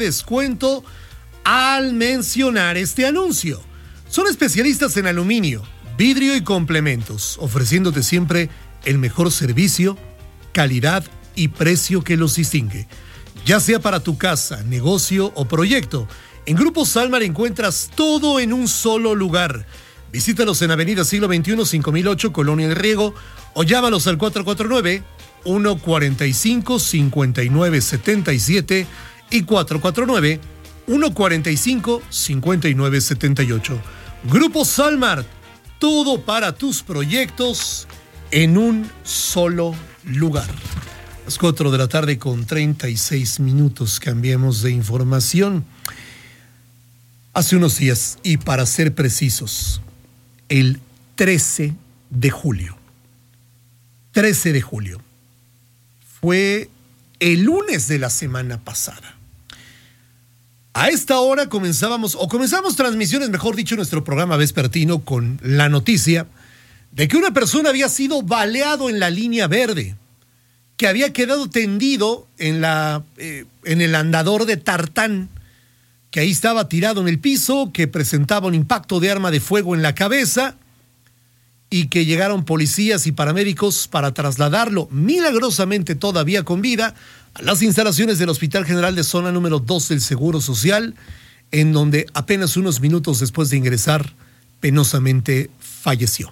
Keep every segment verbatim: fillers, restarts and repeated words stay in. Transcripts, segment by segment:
descuento al mencionar este anuncio. Son especialistas en aluminio, vidrio y complementos, ofreciéndote siempre el mejor servicio, calidad y precio que los distingue. Ya sea para tu casa, negocio o proyecto, en Grupo Salmar encuentras todo en un solo lugar. Visítalos en Avenida Siglo veintiuno, cinco mil ocho, Colonia El Riego, o llámalos al cuatro cuatro nueve, uno cuatro cinco, cinco nueve siete siete y cuatro cuatro nueve, uno cuatro cinco, cinco nueve siete ocho. Grupo Salmar, todo para tus proyectos en un solo lugar. Las cuatro de la tarde con treinta y seis minutos, cambiemos de información. Hace unos días, y para ser precisos, el trece de julio, trece de julio, fue el lunes de la semana pasada. A esta hora comenzábamos, o comenzamos transmisiones, mejor dicho, nuestro programa vespertino con la noticia de que una persona había sido baleado en la línea verde, que había quedado tendido en, la, eh, en el andador de tartán, que ahí estaba tirado en el piso, que presentaba un impacto de arma de fuego en la cabeza y que llegaron policías y paramédicos para trasladarlo, milagrosamente todavía con vida, a las instalaciones del Hospital General de Zona número dos del Seguro Social, en donde apenas unos minutos después de ingresar, penosamente falleció.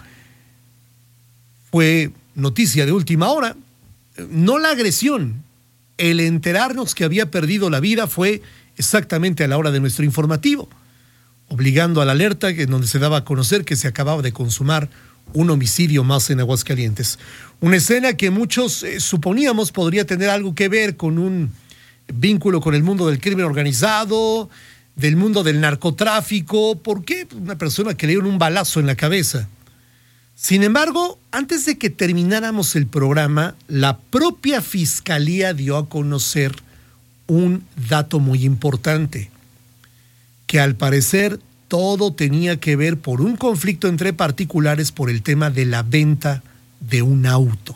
Fue noticia de última hora, no la agresión, el enterarnos que había perdido la vida fue exactamente a la hora de nuestro informativo, obligando a la alerta en donde se daba a conocer que se acababa de consumar un homicidio más en Aguascalientes. Una escena que muchos eh, suponíamos podría tener algo que ver con un vínculo con el mundo del crimen organizado, del mundo del narcotráfico. ¿Por qué? Una persona que le dieron un balazo en la cabeza. Sin embargo, antes de que termináramos el programa, la propia Fiscalía dio a conocer un dato muy importante, que al parecer todo tenía que ver por un conflicto entre particulares por el tema de la venta de un auto.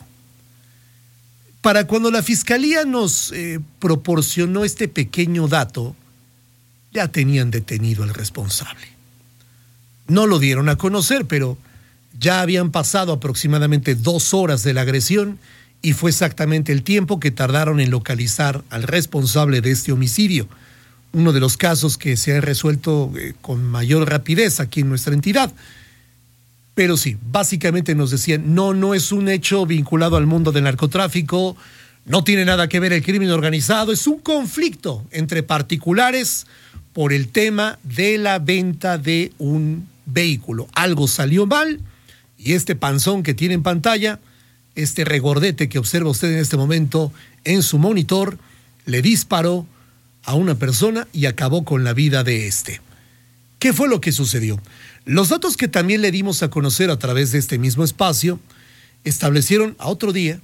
Para cuando la Fiscalía nos eh, proporcionó este pequeño dato, ya tenían detenido al responsable. No lo dieron a conocer, pero ya habían pasado aproximadamente dos horas de la agresión y fue exactamente el tiempo que tardaron en localizar al responsable de este homicidio, uno de los casos que se ha resuelto eh, con mayor rapidez aquí en nuestra entidad. Pero sí, básicamente nos decían, no, no es un hecho vinculado al mundo del narcotráfico, no tiene nada que ver el crimen organizado, es un conflicto entre particulares por el tema de la venta de un vehículo. Algo salió mal y este panzón que tiene en pantalla, este regordete que observa usted en este momento en su monitor, le disparó a una persona y acabó con la vida de este. ¿Qué fue lo que sucedió? Los datos que también le dimos a conocer a través de este mismo espacio establecieron a otro día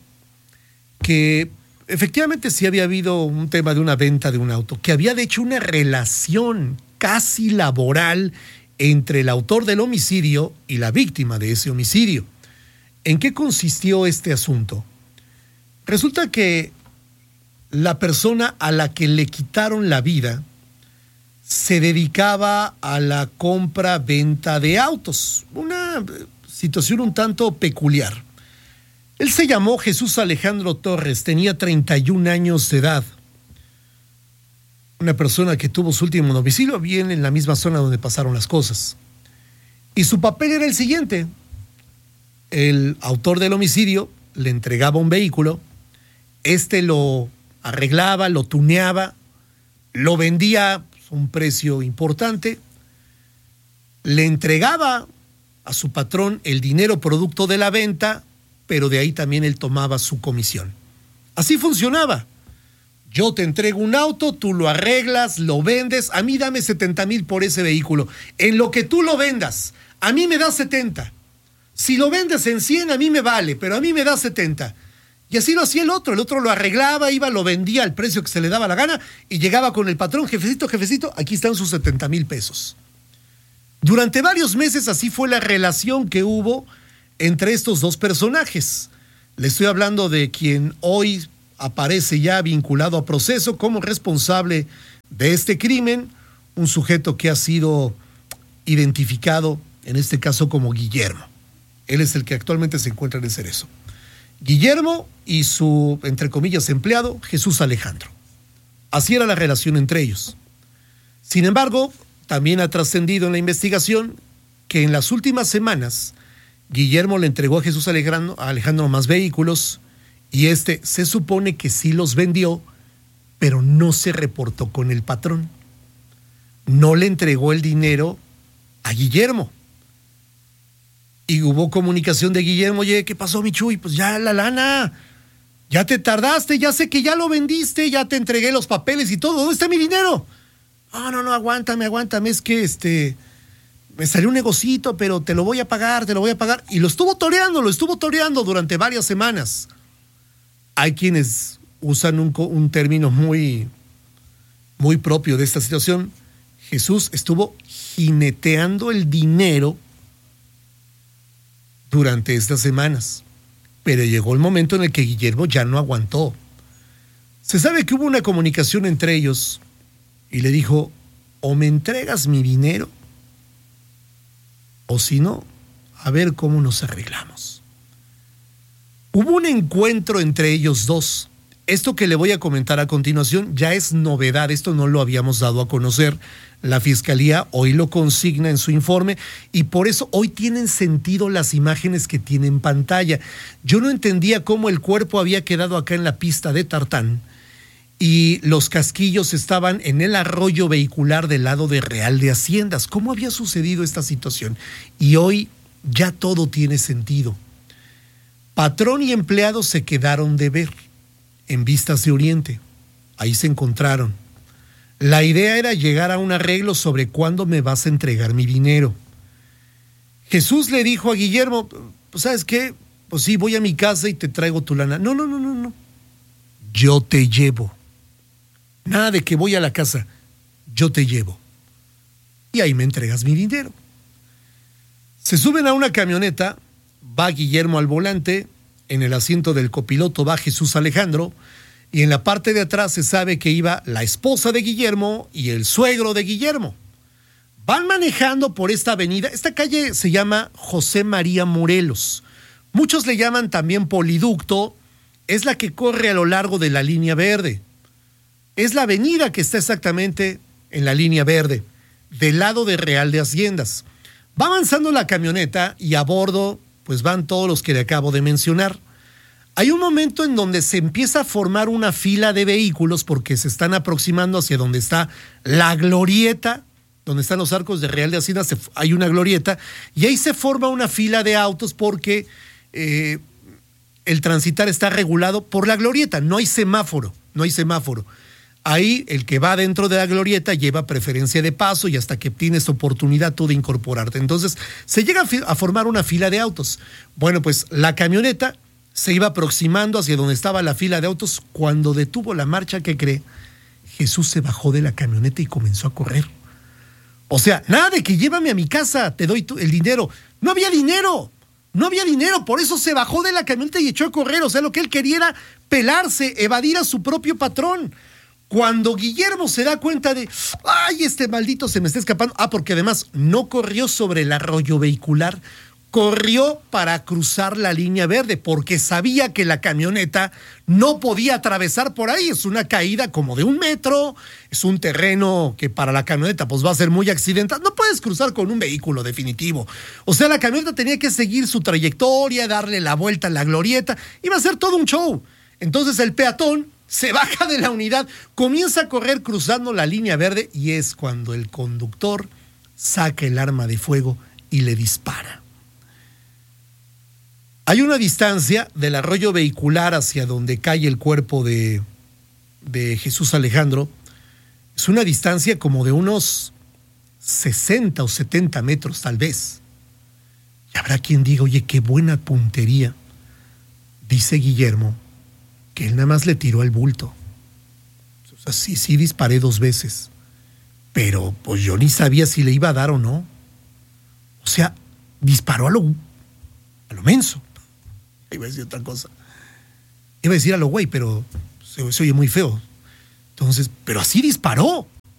que efectivamente sí había habido un tema de una venta de un auto, que había de hecho una relación casi laboral entre el autor del homicidio y la víctima de ese homicidio. ¿En qué consistió este asunto? Resulta que la persona a la que le quitaron la vida se dedicaba a la compra-venta de autos, una situación un tanto peculiar. Él se llamó Jesús Alejandro Torres, tenía treinta y un años de edad. Una persona que tuvo su último domicilio bien en la misma zona donde pasaron las cosas. Y su papel era el siguiente: el autor del homicidio le entregaba un vehículo, este lo arreglaba, lo tuneaba, lo vendía a un precio importante, le entregaba a su patrón el dinero producto de la venta, pero de ahí también él tomaba su comisión. Así funcionaba. Yo te entrego un auto, tú lo arreglas, lo vendes, a mí dame setenta mil por ese vehículo. En lo que tú lo vendas, a mí me das setenta. Si lo vendes en cien, a mí me vale, pero a mí me das setenta. Y así lo hacía el otro, el otro lo arreglaba, iba, lo vendía al precio que se le daba la gana y llegaba con el patrón, jefecito, jefecito, aquí están sus setenta mil pesos. Durante varios meses así fue la relación que hubo entre estos dos personajes. Le estoy hablando de quien hoy aparece ya vinculado a proceso como responsable de este crimen, un sujeto que ha sido identificado, en este caso como Guillermo. Él es el que actualmente se encuentra en el Cerezo. Guillermo y su, entre comillas, empleado, Jesús Alejandro. Así era la relación entre ellos. Sin embargo, también ha trascendido en la investigación que en las últimas semanas Guillermo le entregó a Jesús Alejandro, a Alejandro más vehículos y este se supone que sí los vendió, pero no se reportó con el patrón. No le entregó el dinero a Guillermo. Y hubo comunicación de Guillermo: oye, ¿qué pasó, mi Chuy? Pues ya la lana, ya te tardaste, ya sé que ya lo vendiste, ya te entregué los papeles y todo, ¿dónde está mi dinero? No, no, no, aguántame, aguántame, es que este, me salió un negocito, pero te lo voy a pagar, te lo voy a pagar. Y lo estuvo toreando, lo estuvo toreando durante varias semanas. Hay quienes usan un, un término muy, muy propio de esta situación. Jesús estuvo jineteando el dinero durante estas semanas, pero llegó el momento en el que Guillermo ya no aguantó. Se sabe que hubo una comunicación entre ellos y le dijo: o me entregas mi dinero, o si no, a ver cómo nos arreglamos. Hubo un encuentro entre ellos dos. Esto que le voy a comentar a continuación ya es novedad, esto no lo habíamos dado a conocer. La Fiscalía hoy lo consigna en su informe y por eso hoy tienen sentido las imágenes que tiene en pantalla. Yo no entendía cómo el cuerpo había quedado acá en la pista de tartán y los casquillos estaban en el arroyo vehicular del lado de Real de Haciendas. ¿Cómo había sucedido esta situación? Y hoy ya todo tiene sentido. Patrón y empleado se quedaron de ver en Vistas de Oriente. Ahí se encontraron. La idea era llegar a un arreglo sobre cuándo me vas a entregar mi dinero. Jesús le dijo a Guillermo: pues ¿sabes qué? Pues sí, voy a mi casa y te traigo tu lana. No, no, no, no, no. Yo te llevo. Nada de que voy a la casa. Yo te llevo. Y ahí me entregas mi dinero. Se suben a una camioneta, va Guillermo al volante, en el asiento del copiloto va Jesús Alejandro, y en la parte de atrás se sabe que iba la esposa de Guillermo y el suegro de Guillermo. Van manejando por esta avenida. Esta calle se llama José María Morelos. Muchos le llaman también Poliducto. Es la que corre a lo largo de la línea verde. Es la avenida que está exactamente en la línea verde, del lado de Real de Haciendas. Va avanzando la camioneta y a bordo pues van todos los que le acabo de mencionar. Hay un momento en donde se empieza a formar una fila de vehículos porque se están aproximando hacia donde está la glorieta, donde están los arcos de Real de Haciendas. Hay una glorieta y ahí se forma una fila de autos porque eh, el transitar está regulado por la glorieta. No hay semáforo, no hay semáforo. Ahí el que va dentro de la glorieta lleva preferencia de paso y hasta que tienes oportunidad tú de incorporarte. Entonces se llega a formar una fila de autos. Bueno, pues la camioneta se iba aproximando hacia donde estaba la fila de autos. Cuando detuvo la marcha, ¿qué cree? Jesús se bajó de la camioneta y comenzó a correr. O sea, nada de que llévame a mi casa, te doy el dinero. No había dinero, no había dinero, por eso se bajó de la camioneta y echó a correr. O sea, lo que él quería era pelarse, evadir a su propio patrón. Cuando Guillermo se da cuenta de, ay, este maldito se me está escapando. Ah, porque además no corrió sobre el arroyo vehicular, corrió para cruzar la línea verde, porque sabía que la camioneta no podía atravesar por ahí. Es una caída como de un metro, es un terreno que para la camioneta pues va a ser muy accidental. No puedes cruzar con un vehículo definitivo. O sea, la camioneta tenía que seguir su trayectoria, darle la vuelta a la glorieta, iba a ser todo un show. Entonces el peatón se baja de la unidad, comienza a correr cruzando la línea verde y es cuando el conductor saca el arma de fuego y le dispara. Hay una distancia del arroyo vehicular hacia donde cae el cuerpo de, de Jesús Alejandro. Es una distancia como de unos sesenta o setenta metros tal vez. Y habrá quien diga, oye, qué buena puntería. Dice Guillermo que él nada más le tiró al bulto. O sea, sí, sí disparé dos veces. Pero pues yo ni sabía si le iba a dar o no. O sea, disparó a lo, a lo menso. Iba a decir otra cosa. Iba a decir a lo güey, pero se, se oye muy feo. Entonces, pero así disparó.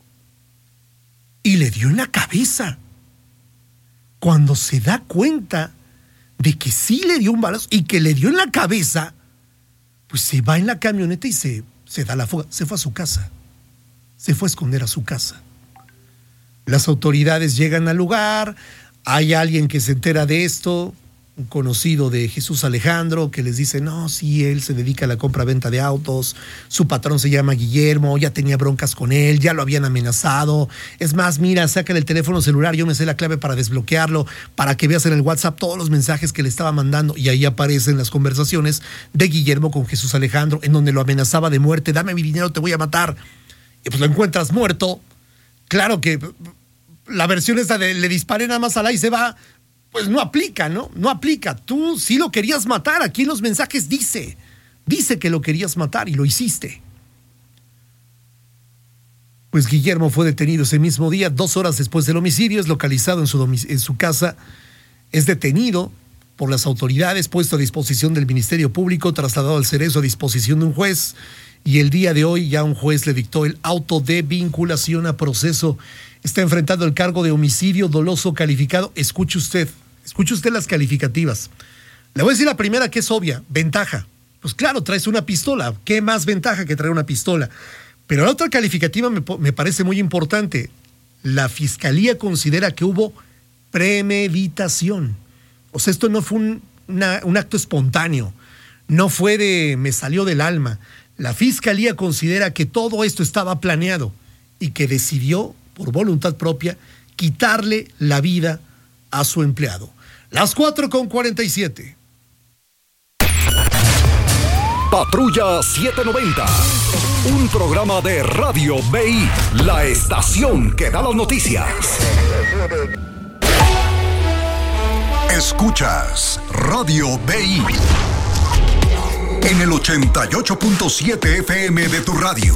y le dio en la cabeza. Cuando se da cuenta de que sí le dio un balazo y que le dio en la cabeza, pues se va en la camioneta y se, se da la fuga. Se fue a su casa. Se fue a esconder a su casa. Las autoridades llegan al lugar, hay alguien que se entera de esto, un conocido de Jesús Alejandro, que les dice, no, sí, él se dedica a la compra-venta de autos, su patrón se llama Guillermo, ya tenía broncas con él, ya lo habían amenazado, es más, mira, sácale el teléfono celular, yo me sé la clave para desbloquearlo, para que veas en el WhatsApp todos los mensajes que le estaba mandando, y ahí aparecen las conversaciones de Guillermo con Jesús Alejandro, en donde lo amenazaba de muerte, dame mi dinero, te voy a matar, y pues lo encuentras muerto. Claro que la versión esta de le disparé nada más al aire y se va, pues no aplica, ¿no? No aplica. Tú sí lo querías matar. Aquí en los mensajes dice, dice que lo querías matar y lo hiciste. Pues Guillermo fue detenido ese mismo día, dos horas después del homicidio, es localizado en su, domic- en su casa, es detenido por las autoridades, puesto a disposición del Ministerio Público, trasladado al Cerezo a disposición de un juez, y el día de hoy ya un juez le dictó el auto de vinculación a proceso. Está enfrentando el cargo de homicidio doloso calificado. Escuche usted, escuche usted las calificativas. Le voy a decir la primera, que es obvia, ventaja. Pues claro, traes una pistola. ¿Qué más ventaja que traer una pistola? Pero la otra calificativa me, me parece muy importante. La Fiscalía considera que hubo premeditación. O sea, esto no fue un, una, un acto espontáneo. No fue de me salió del alma. La Fiscalía considera que todo esto estaba planeado y que decidió, por voluntad propia, quitarle la vida a su empleado. Las cuatro con cuarenta y siete. Patrulla setecientos noventa, un programa de Radio B I, la estación que da las noticias. Escuchas Radio B I en el ochenta y ocho punto siete F M de tu radio.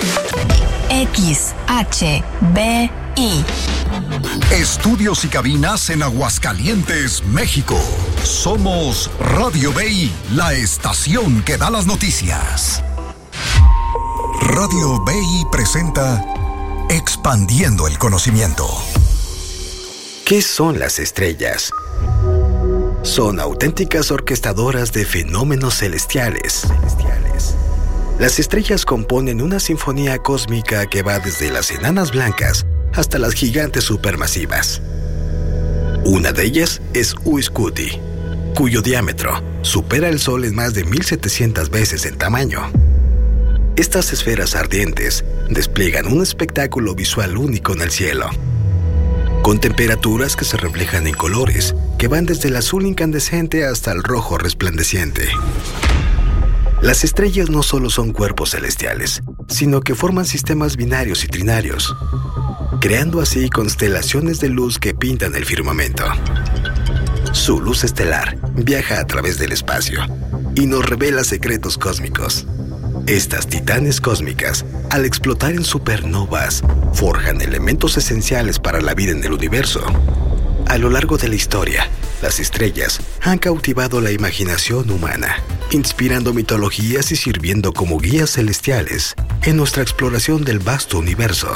X H B I. Estudios y cabinas en Aguascalientes, México. Somos Radio B I, la estación que da las noticias. Radio B I presenta Expandiendo el Conocimiento. ¿Qué son las estrellas? Son auténticas orquestadoras de fenómenos celestiales. Las estrellas componen una sinfonía cósmica que va desde las enanas blancas hasta las gigantes supermasivas. Una de ellas es Uiscuti, cuyo diámetro supera el Sol en más de mil setecientas veces en tamaño. Estas esferas ardientes despliegan un espectáculo visual único en el cielo, con temperaturas que se reflejan en colores que van desde el azul incandescente hasta el rojo resplandeciente. Las estrellas no solo son cuerpos celestiales, sino que forman sistemas binarios y trinarios, creando así constelaciones de luz que pintan el firmamento. Su luz estelar viaja a través del espacio y nos revela secretos cósmicos. Estas titanes cósmicas, al explotar en supernovas, forjan elementos esenciales para la vida en el universo. A lo largo de la historia, las estrellas han cautivado la imaginación humana, inspirando mitologías y sirviendo como guías celestiales en nuestra exploración del vasto universo.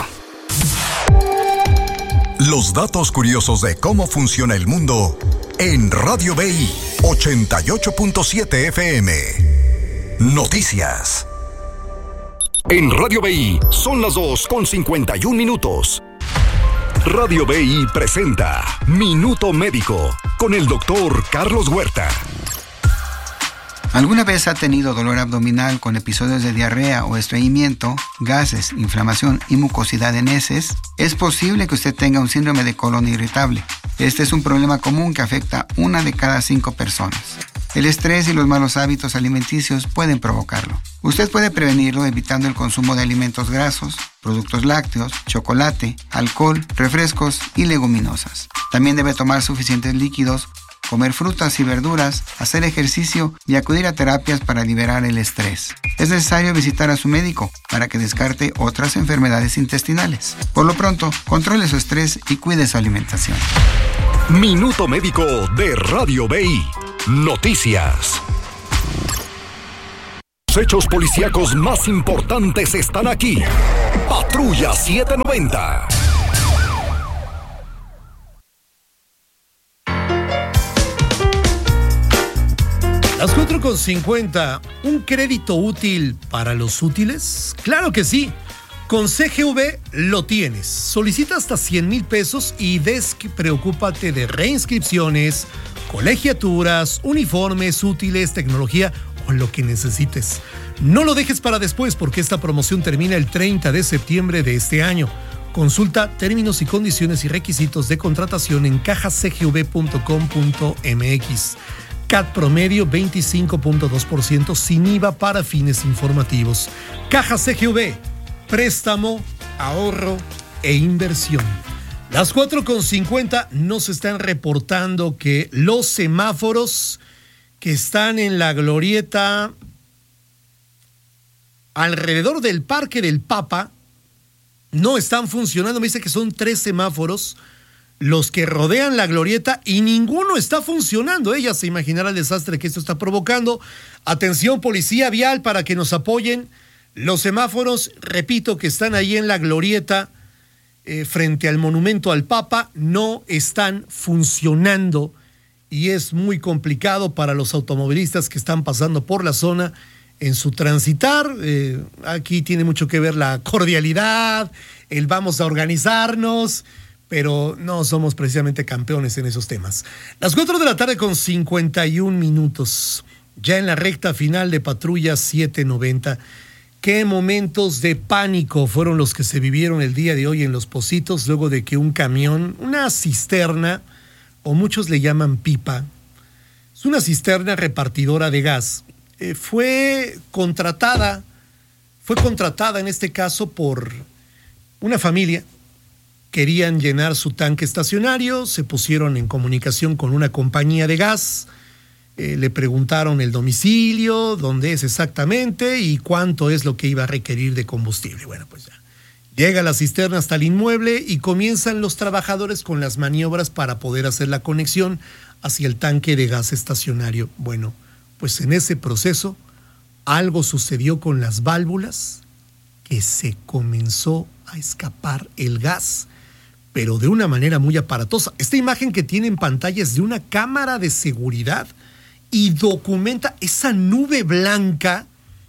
Los datos curiosos de cómo funciona el mundo en Radio B I ochenta y ocho punto siete F M. Noticias. En Radio B I son las dos con cincuenta y un minutos. Radio B I presenta Minuto Médico con el doctor Carlos Huerta. ¿Alguna vez ha tenido dolor abdominal con episodios de diarrea o estreñimiento, gases, inflamación y mucosidad en heces? Es posible que usted tenga un síndrome de colon irritable. Este es un problema común que afecta a una de cada cinco personas. El estrés y los malos hábitos alimenticios pueden provocarlo. Usted puede prevenirlo evitando el consumo de alimentos grasos, productos lácteos, chocolate, alcohol, refrescos y leguminosas. También debe tomar suficientes líquidos, comer frutas y verduras, hacer ejercicio y acudir a terapias para liberar el estrés. Es necesario visitar a su médico para que descarte otras enfermedades intestinales. Por lo pronto, controle su estrés y cuide su alimentación. Minuto Médico de Radio B I. Noticias. Los hechos policíacos más importantes están aquí. Patrulla setecientos noventa. cuatro con cincuenta, ¿un crédito útil para los útiles? Claro que sí. Con C G V lo tienes. Solicita hasta cien mil pesos y despreocúpate de reinscripciones, colegiaturas, uniformes, útiles, tecnología o lo que necesites. No lo dejes para después porque esta promoción termina el treinta de septiembre de este año. Consulta términos y condiciones y requisitos de contratación en caja c g v punto com punto m x. C A T promedio veinticinco punto dos por ciento sin I V A para fines informativos. Caja C G V, préstamo, ahorro e inversión. Las cuatro con cincuenta nos están reportando que los semáforos que están en la glorieta alrededor del Parque del Papa no están funcionando. Me dice que son tres semáforos los que rodean la glorieta y ninguno está funcionando. Ella se imaginará el desastre que esto está provocando. Atención, policía vial, para que nos apoyen. Los semáforos, repito, que están ahí en la glorieta eh, frente al monumento al Papa, no están funcionando y es muy complicado para los automovilistas que están pasando por la zona en su transitar. Eh, aquí tiene mucho que ver la cordialidad, el vamos a organizarnos, pero no somos precisamente campeones en esos temas. Las cuatro de la tarde con cincuenta y un minutos, ya en la recta final de Patrulla setecientos noventa. Qué momentos de pánico fueron los que se vivieron el día de hoy en Los Pocitos, luego de que un camión, una cisterna, o muchos le llaman pipa, es una cisterna repartidora de gas, eh, fue contratada, fue contratada en este caso por una familia. Querían llenar su tanque estacionario, se pusieron en comunicación con una compañía de gas, eh, le preguntaron el domicilio, dónde es exactamente y cuánto es lo que iba a requerir de combustible. Bueno, pues ya. Llega la cisterna hasta el inmueble y comienzan los trabajadores con las maniobras para poder hacer la conexión hacia el tanque de gas estacionario. Bueno, pues en ese proceso algo sucedió con las válvulas, que se comenzó a escapar el gas, pero de una manera muy aparatosa. Esta imagen que tiene en pantalla es de una cámara de seguridad y documenta esa nube blanca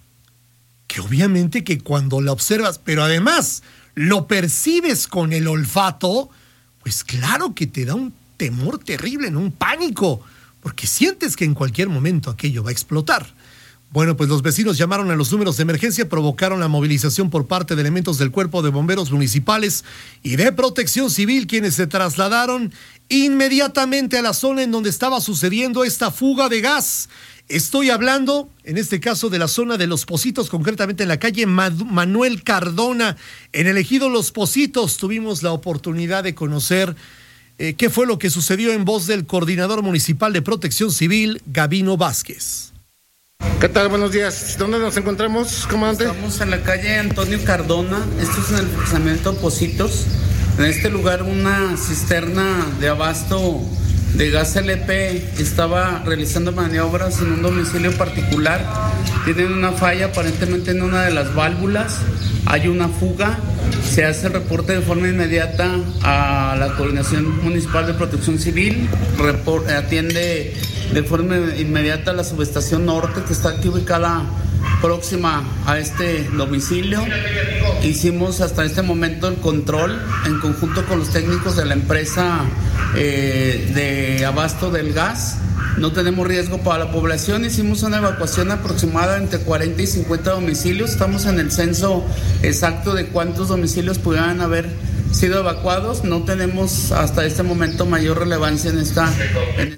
que obviamente que cuando la observas, pero además lo percibes con el olfato, pues claro que te da un temor terrible, ¿no? Un pánico, porque sientes que en cualquier momento aquello va a explotar. Bueno, pues los vecinos llamaron a los números de emergencia, provocaron la movilización por parte de elementos del Cuerpo de Bomberos Municipales y de Protección Civil, quienes se trasladaron inmediatamente a la zona en donde estaba sucediendo esta fuga de gas. Estoy hablando, en este caso, de la zona de Los Pocitos, concretamente en la calle Manuel Cardona, en el ejido Los Pocitos. Tuvimos la oportunidad de conocer eh, qué fue lo que sucedió en voz del coordinador municipal de Protección Civil, Gabino Vázquez. ¿Qué tal? Buenos días. ¿Dónde nos encontramos, comandante? Estamos en la calle Antonio Cardona. Esto es en el fraccionamiento Pocitos. En este lugar una cisterna de abasto de gas L P estaba realizando maniobras en un domicilio particular. Tienen una falla aparentemente en una de las válvulas. Hay una fuga. Se hace el reporte de forma inmediata a la Coordinación Municipal de Protección Civil. Report, atiende de forma inmediata a la subestación norte, que está aquí ubicada próxima a este domicilio. Hicimos hasta este momento el control en conjunto con los técnicos de la empresa eh, de abasto del gas. No tenemos riesgo para la población. Hicimos una evacuación aproximada entre cuarenta y cincuenta domicilios. Estamos en el censo exacto de cuántos domicilios pudieran haber sido evacuados. No tenemos hasta este momento mayor relevancia en esta... En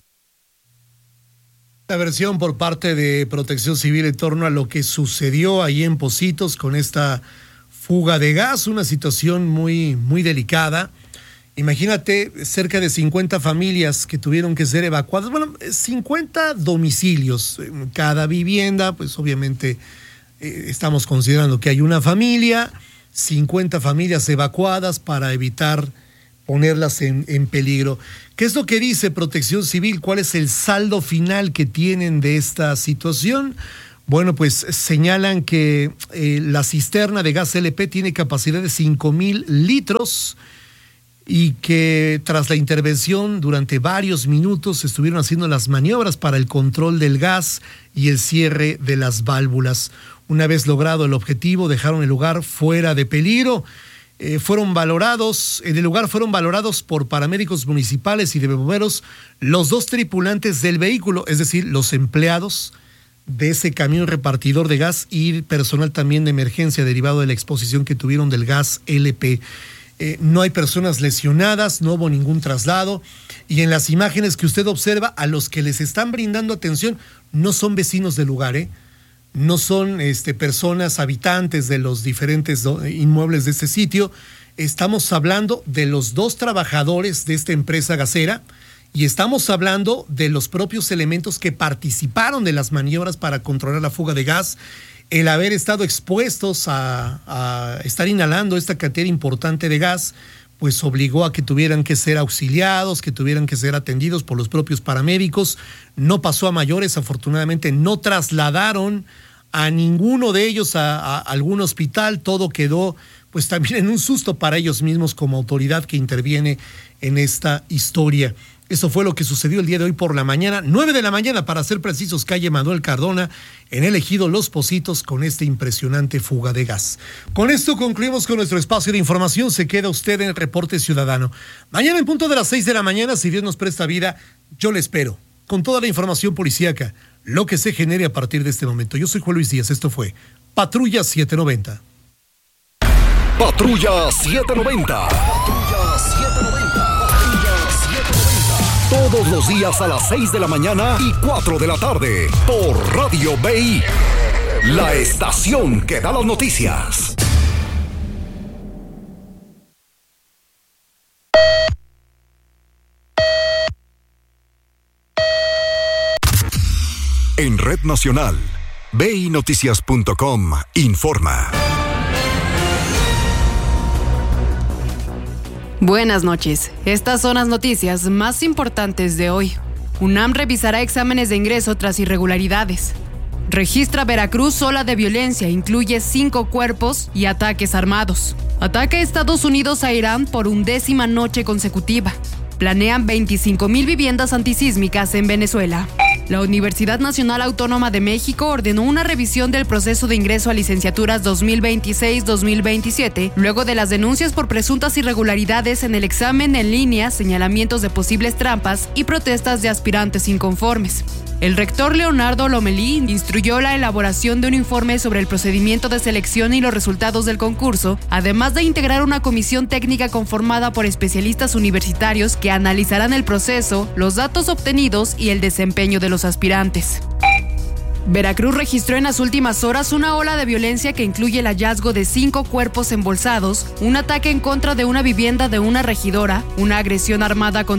La versión por parte de Protección Civil en torno a lo que sucedió ahí en Pocitos con esta fuga de gas, una situación muy, muy delicada. Imagínate, cerca de cincuenta familias que tuvieron que ser evacuadas, bueno, cincuenta domicilios en cada vivienda, pues obviamente eh, estamos considerando que hay una familia, cincuenta familias evacuadas para evitar ponerlas en, en peligro. ¿Qué es lo que dice Protección Civil? ¿Cuál es el saldo final que tienen de esta situación? Bueno, pues señalan que eh, la cisterna de gas L P tiene capacidad de cinco mil litros. y que tras la intervención durante varios minutos estuvieron haciendo las maniobras para el control del gas y el cierre de las válvulas. Una vez logrado el objetivo, dejaron el lugar fuera de peligro. Eh, fueron valorados, en el lugar fueron valorados por paramédicos municipales y de bomberos los dos tripulantes del vehículo, es decir, los empleados de ese camión repartidor de gas y personal también de emergencia derivado de la exposición que tuvieron del gas L P. Eh, no hay personas lesionadas, no hubo ningún traslado, y en las imágenes que usted observa, a los que les están brindando atención no son vecinos del lugar, ¿eh? No son este, personas habitantes de los diferentes do, inmuebles de este sitio. Estamos hablando de los dos trabajadores de esta empresa gasera y estamos hablando de los propios elementos que participaron de las maniobras para controlar la fuga de gas. El haber estado expuestos a, a estar inhalando esta cantidad importante de gas, pues obligó a que tuvieran que ser auxiliados, que tuvieran que ser atendidos por los propios paramédicos. No pasó a mayores, afortunadamente no trasladaron a ninguno de ellos a, a algún hospital. Todo quedó pues también en un susto para ellos mismos como autoridad que interviene en esta historia. Eso fue lo que sucedió el día de hoy por la mañana, nueve de la mañana para ser precisos, calle Manuel Cardona, en el ejido Los Pocitos, con esta impresionante fuga de gas. Con esto concluimos con nuestro espacio de información. Se queda usted en el Reporte Ciudadano. Mañana en punto de las seis de la mañana, si Dios nos presta vida, yo le espero, con toda la información policíaca, lo que se genere a partir de este momento. Yo soy Juan Luis Díaz, esto fue Patrulla setecientos noventa. Patrulla setecientos noventa. Patrulla setecientos noventa. Todos los días a las seis de la mañana y cuatro de la tarde por Radio B I, la estación que da las noticias. En Red Nacional, B I Noticias punto com informa. Buenas noches. Estas son las noticias más importantes de hoy. UNAM revisará exámenes de ingreso tras irregularidades. Registra Veracruz ola de violencia, incluye cinco cuerpos y ataques armados. Ataca Estados Unidos a Irán por undécima noche consecutiva. Planean veinticinco mil viviendas antisísmicas en Venezuela. La Universidad Nacional Autónoma de México ordenó una revisión del proceso de ingreso a licenciaturas dos mil veintiséis dos mil veintisiete, luego de las denuncias por presuntas irregularidades en el examen en línea, señalamientos de posibles trampas y protestas de aspirantes inconformes. El rector Leonardo Lomelí instruyó la elaboración de un informe sobre el procedimiento de selección y los resultados del concurso, además de integrar una comisión técnica conformada por especialistas universitarios que analizarán el proceso, los datos obtenidos y el desempeño de los aspirantes. Veracruz registró en las últimas horas una ola de violencia que incluye el hallazgo de cinco cuerpos embolsados, un ataque en contra de una vivienda de una regidora, una agresión armada contra